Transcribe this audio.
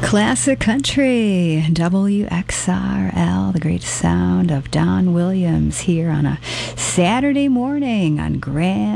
Classic Country, WXRL, the great sound of Don Williams here on a Saturday morning on Grand